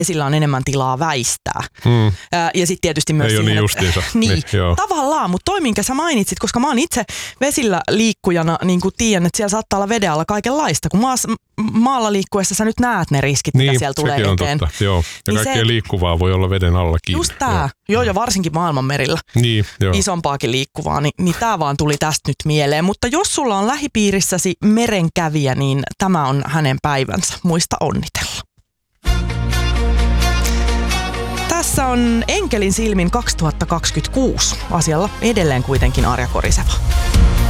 sillä on enemmän tilaa väistää. Ja sitten tietysti myös ei ole niin justiinsa. niin, tavallaan, mutta toi minkä sä mainitsit, koska mä oon itse vesillä liikkujana, niin kuin tiedän, että siellä saattaa olla veden alla kaikenlaista. Kun maalla liikkuessa sä nyt näet ne riskit, mitä siellä tulee eteen. Niin, sekin on totta, joo. Ja niin kaikkea liikkuvaa voi olla veden allakin. Just tää, joo, ja varsinkin maailmanmerillä. Niin, joo. Isompaakin liikkuvaa, niin tää vaan tuli tästä nyt mieleen. Mutta jos sulla on lähipiirissäsi merenkävijä, niin tämä on hänen päivänsä. Muista onnitella. Tässä on Enkelin silmin 2026. Asialla edelleen kuitenkin Arja Koriseva.